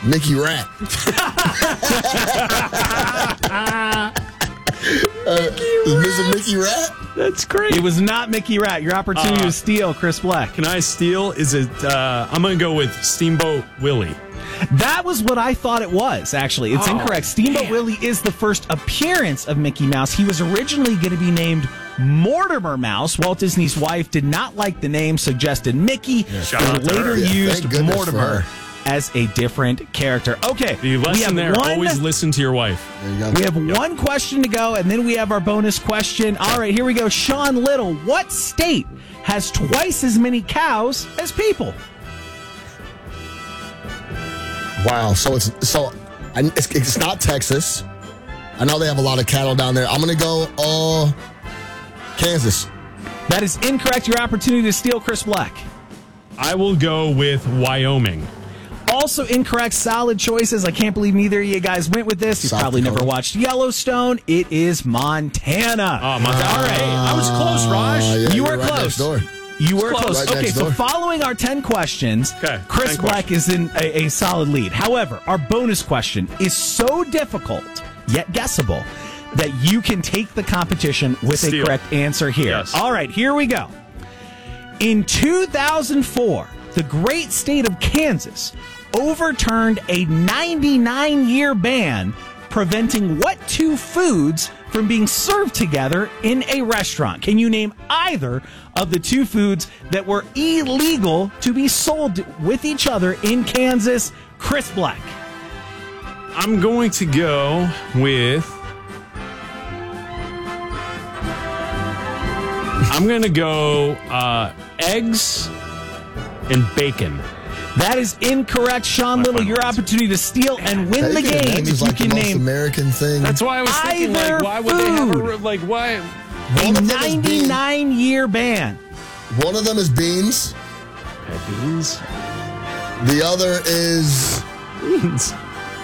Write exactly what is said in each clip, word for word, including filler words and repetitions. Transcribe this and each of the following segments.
Mickey Rat. uh, is Missus Mickey Rat? That's great. It was not Mickey Rat. Your opportunity Uh, to steal, Chris Black. Can I steal? Is it, uh, I'm going to go with Steamboat Willie. That was what I thought it was, actually. It's Oh, incorrect. Steamboat man. Willie is the first appearance of Mickey Mouse. He was originally going to be named Mortimer Mouse. Walt Disney's wife did not like the name, suggested Mickey, Shout out and to later her. Yeah, used thank goodness for Mortimer her. as a different character. Okay, The we lesson have there, one, always listen to your wife. There you go. we have one question to go, and then we have our bonus question. All right, here we go. Sean Little, what state has twice as many cows as people? Wow. So it's so I, it's, it's not Texas. I know they have a lot of cattle down there. I'm going to go uh, Kansas. That is incorrect. Your opportunity to steal, Chris Black. I will go with Wyoming. Also incorrect. Solid choices. I can't believe neither of you guys went with this. You South probably Dakota. never watched Yellowstone. It is Montana. Oh, my God. All right. I was close, Raj. Uh, yeah, you you're were right close. next door. You were Close. close. Right Okay, next so door. following our ten questions, Okay, Chris ten Black questions. is in a, a solid lead. However, our bonus question is so difficult, yet guessable, that you can take the competition with Steal. a correct answer here. Yes. All right, here we go. In two thousand four, the great state of Kansas overturned a ninety-nine year ban preventing what two foods from being served together in a restaurant? Can you name either of the two foods that were illegal to be sold with each other in Kansas? Chris Black. I'm going to go with. I'm going to go uh, eggs and bacon. That is incorrect. Sean Little, your opportunity to steal and win the Bacon and game eggs if is you like the can most name American thing. That's why I was thinking, Either like, why would they have a, food. like, why? a One of them is beans. ninety-nine year ban. One of them is beans. Beans. The other is Beans.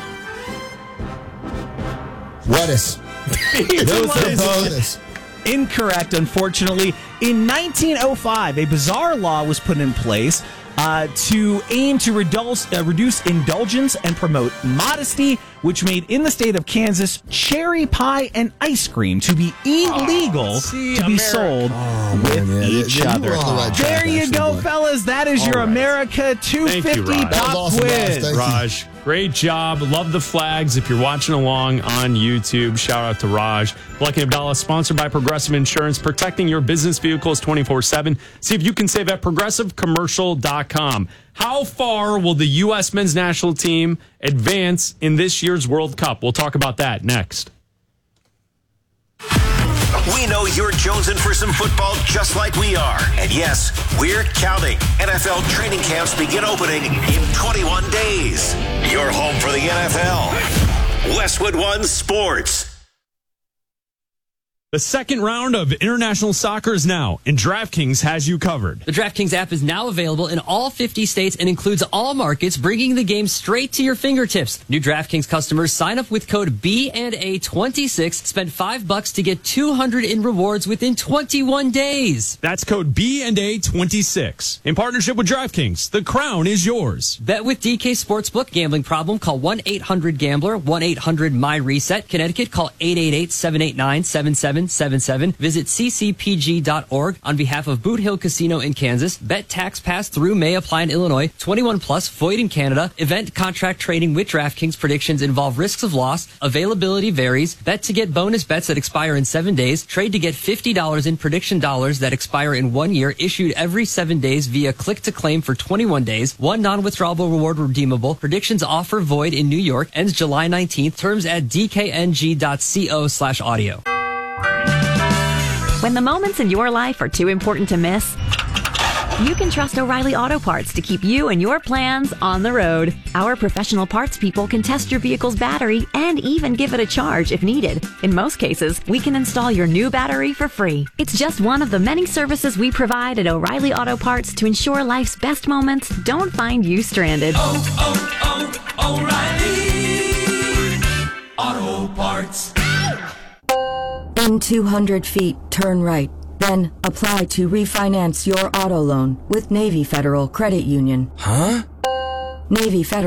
lettuce. Those are both lettuce. incorrect, unfortunately. In nineteen oh five, a bizarre law was put in place uh, to aim to reduce, uh, reduce indulgence and promote modesty, which made in the state of Kansas cherry pie and ice cream to be illegal Oh, see, to be America. sold Oh, with man, yeah, each yeah, you other. were on the right track, there you actually, go, but- fellas. That is your All right. America two Thank you, fifty Raj. That was pop awesome, Raj. quiz. Thank you. Raj, great job. Love the flags. If you're watching along on YouTube, shout out to Raj. Lucky Abdallah, sponsored by Progressive Insurance, protecting your business vehicles twenty-four seven. See if you can save at progressive commercial dot com. How far will the U S men's national team advance in this year's World Cup? We'll talk about that next. We know you're jonesing for some football just like we are. And yes, we're counting. N F L training camps begin opening in twenty-one days. You're home for the N F L. Westwood One Sports. The second round of international soccer is now, and DraftKings has you covered. The DraftKings app is now available in all fifty states and includes all markets, bringing the game straight to your fingertips. New DraftKings customers sign up with code B and A twenty-six, spend five bucks to get two hundred in rewards within twenty-one days. That's code B and A twenty-six. In partnership with DraftKings, the crown is yours. Bet with D K Sportsbook. Gambling problem? Call one eight hundred gambler, one eight hundred my reset. Connecticut, call eight eight eight, seven eight nine, seven seven seven seven. Visit c c p g dot org. On behalf of Boot Hill Casino in Kansas, bet tax pass through may apply in Illinois. twenty-one plus, void in Canada. Event contract trading with DraftKings. Predictions involve risks of loss. Availability varies. Bet to get bonus bets that expire in seven days. Trade to get fifty dollars in prediction dollars that expire in one year. Issued every seven days via click to claim for twenty-one days. One non-withdrawable reward redeemable. Predictions offer void in New York. Ends July nineteenth. Terms at d k n g dot co slash audio. When the moments in your life are too important to miss, you can trust O'Reilly Auto Parts to keep you and your plans on the road. Our professional parts people can test your vehicle's battery and even give it a charge if needed. In most cases, we can install your new battery for free. It's just one of the many services we provide at O'Reilly Auto Parts to ensure life's best moments don't find you stranded. Oh, oh, oh, O'Reilly Auto Parts. In two hundred feet, turn right. Then apply to refinance your auto loan with Navy Federal Credit Union. Huh? Navy Federal.